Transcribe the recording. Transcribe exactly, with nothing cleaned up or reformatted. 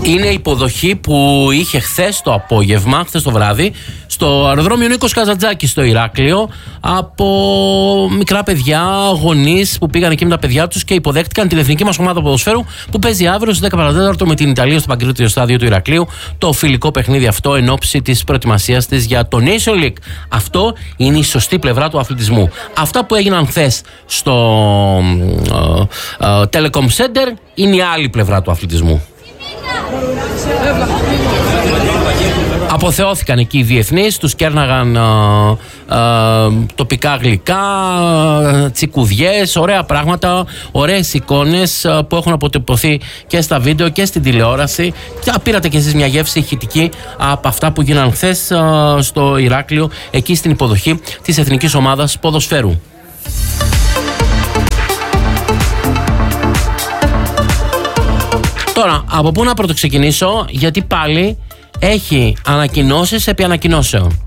Είναι η υποδοχή που είχε χθες το απόγευμα, χθες το βράδυ, στο αεροδρόμιο Νίκος Καζαντζάκης στο Ηράκλειο, από μικρά παιδιά, γονείς που πήγαν εκεί με τα παιδιά τους και υποδέχτηκαν την εθνική μας ομάδα ποδοσφαίρου που παίζει αύριο στις δέκα παρά τέταρτο με την Ιταλία στο Παγκόσμιο Στάδιο του Ηρακλείου. Το φιλικό παιχνίδι αυτό εν ώψη της προετοιμασίας της για το Nation League. Αυτό είναι η σωστή πλευρά του αθλητισμού. Αυτά που έγιναν χθες στο uh, uh, Telecom Center είναι η άλλη πλευρά του αθλητισμού. Αποθεώθηκαν εκεί οι διεθνείς, τους κέρναγαν α, α, τοπικά γλυκά, τσικουδιές, ωραία πράγματα, ωραίες εικόνες α, που έχουν αποτυπωθεί και στα βίντεο και στην τηλεόραση. Και πήρατε και εσείς μια γεύση ηχητική από αυτά που γίναν χθες α, στο Ηράκλειο, εκεί στην υποδοχή της Εθνικής Ομάδας Ποδοσφαίρου. Τώρα, από πού να πρωτοξεκινήσω, γιατί πάλι έχει ανακοινώσεις επί ανακοινώσεων.